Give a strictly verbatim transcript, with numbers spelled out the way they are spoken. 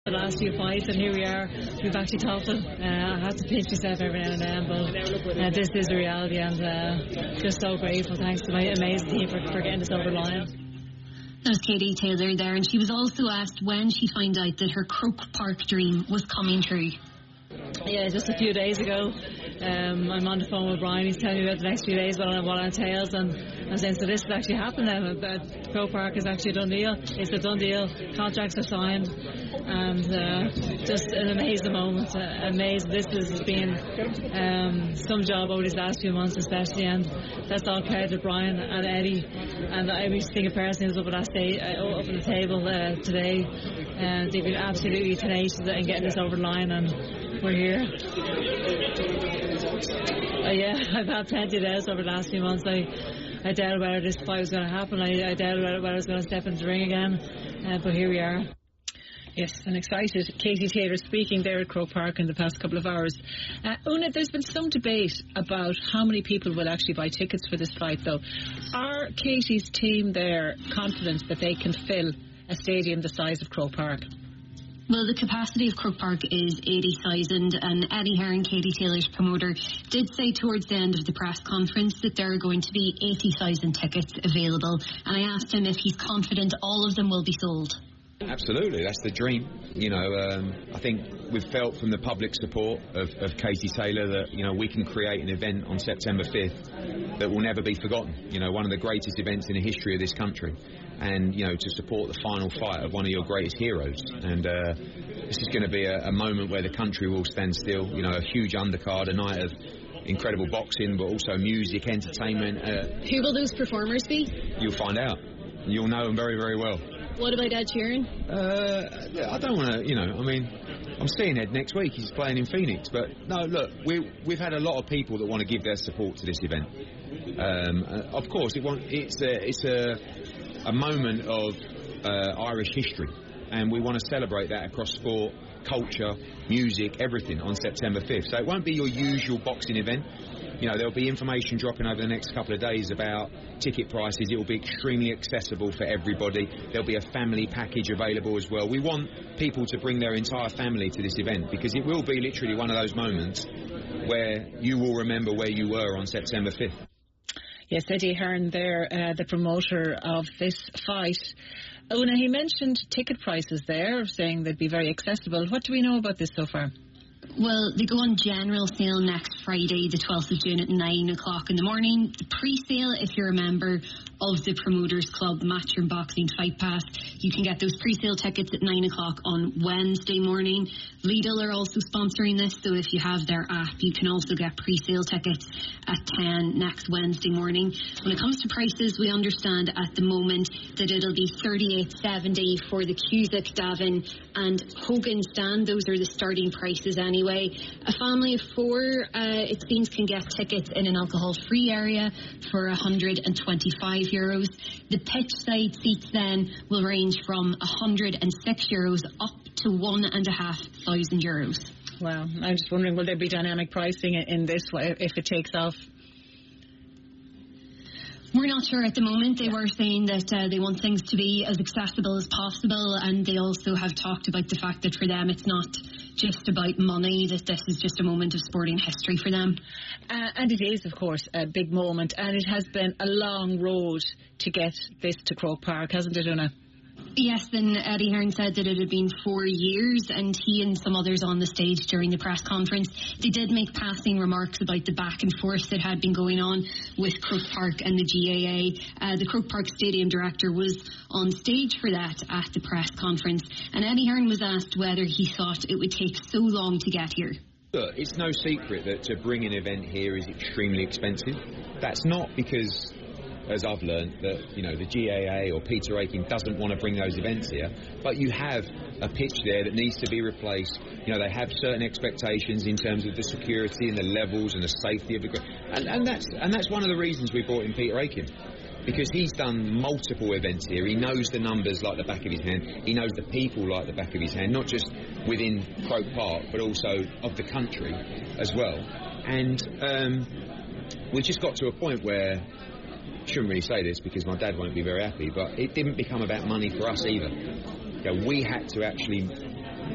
The last few fights, and here we are. We've actually topped it. Uh, I have to pinch myself every now and then, but uh, this is the reality, and uh, just so grateful. Thanks to my amazing team for, for getting us over the line. There's Katie Taylor there, and she was also asked when she found out that her Croke Park dream was coming true. Yeah, just a few days ago. Um, I'm on the phone with Brian. He's telling me about the next few days, what, what it entails, and I'm saying, so this has actually happened now. That Croke Park is actually a done deal. It's a done deal. Contracts are signed, and uh, just an amazing moment. Uh, amazing. This has been um, some job over these last few months, especially, and that's all credit to Brian and Eddie. And every single person who's up at that stage, uh, up at the table uh, today, uh, they've been absolutely tenacious in getting this over the line, and we're here. Uh, yeah, I've had plenty of doubts over the last few months. I, I doubted whether this fight was going to happen. I, I doubted whether, whether I was going to step into the ring again. Uh, but here we are. Yes, and excited. Katie Taylor speaking there at Croke Park in the past couple of hours. Uh, Una, there's been some debate about how many people will actually buy tickets for this fight, though. Are Katie's team there confident that they can fill a stadium the size of Croke Park? Well, the capacity of Croke Park is eighty thousand, and Eddie Hearn, Katie Taylor's promoter, did say towards the end of the press conference that there are going to be eighty thousand tickets available, and I asked him if he's confident all of them will be sold. Absolutely, that's the dream. You know, um, I think we've felt from the public support of, of Katie Taylor that, you know, we can create an event on September fifth that will never be forgotten. You know, one of the greatest events in the history of this country. And, you know, to support the final fight of one of your greatest heroes. And uh, this is going to be a, a moment where the country will stand still. You know, a huge undercard, a night of incredible boxing, but also music, entertainment. Uh, Who will those performers be? You'll find out. You'll know them very, very well. What about Ed Sheeran? Uh, I don't want to, you know, I mean, I'm seeing Ed next week. He's playing in Phoenix. But, no, look, we, we've had a lot of people that want to give their support to this event. Um, uh, of course, it won't, it's a... It's a a moment of uh, Irish history, and we want to celebrate that across sport, culture, music, everything on September fifth. So it won't be your usual boxing event. You know, there'll be information dropping over the next couple of days about ticket prices. It will be extremely accessible for everybody. There'll be a family package available as well. We want people to bring their entire family to this event, because it will be literally one of those moments where you will remember where you were on September fifth. Yes, Eddie Hearn there, uh, the promoter of this fight. Una, he mentioned ticket prices there, saying they'd be very accessible. What do we know about this so far? Well, they go on general sale next Friday, the twelfth of June at nine o'clock in the morning. The pre-sale, if you're a member of the Promoters Club Matchroom Boxing Fight Pass, you can get those pre-sale tickets at nine o'clock on Wednesday morning. Lidl are also sponsoring this, so if you have their app, you can also get pre-sale tickets at ten next Wednesday morning. When it comes to prices, we understand at the moment that it'll be thirty-eight seventy for the Cusack, Davin and Hogan stand. Those are the starting prices anyway. A family of four, uh, it seems, can get tickets in an alcohol-free area for one hundred twenty-five euros. The pitch side seats then will range from one hundred six euros up to one and a half thousand euros. Wow, I'm just wondering, will there be dynamic pricing in this if it takes off? We're not sure at the moment. They were saying that uh, they want things to be as accessible as possible, and they also have talked about the fact that for them it's not just about money, that this is just a moment of sporting history for them. Uh, and it is, of course, a big moment, and it has been a long road to get this to Croke Park, hasn't it, Una? Yes, and Eddie Hearn said that it had been four years, and he and some others on the stage during the press conference, they did make passing remarks about the back and forth that had been going on with Croke Park and the G A A. Uh, the Croke Park Stadium director was on stage for that at the press conference, and Eddie Hearn was asked whether he thought it would take so long to get here. Look, it's no secret that to bring an event here is extremely expensive. That's not because, as I've learned, that, you know, the G A A or Peter Aiken doesn't want to bring those events here, but you have a pitch there that needs to be replaced. You know, they have certain expectations in terms of the security and the levels and the safety of the ground, and, and that's and that's one of the reasons we brought in Peter Aiken, because he's done multiple events here. He knows the numbers like the back of his hand. He knows the people like the back of his hand, not just within Croke Park, but also of the country as well. And um, we just got to a point where, I shouldn't really say this because my dad won't be very happy, but it didn't become about money for us either. You know, we had to actually